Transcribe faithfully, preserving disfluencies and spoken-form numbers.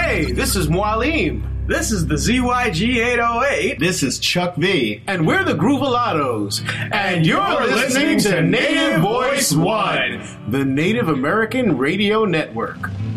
Hey, this is Mualim. This is the Z Y G eight oh eight. This is Chuck V. And we're the Groovalados. And you're, you're listening, listening to Native Voice One, the Native American Radio Network.